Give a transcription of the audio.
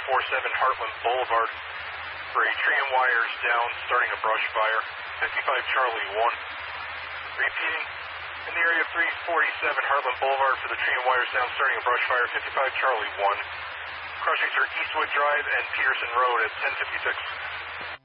Heartland Boulevard for a tree and wires down, starting a brush fire. 55 Charlie 1. Repeating, in the area of 347 Heartland Boulevard for the tree and wires down, starting a brush fire. 55 Charlie 1. Crossings are Eastwood Drive and Peterson Road at 1056.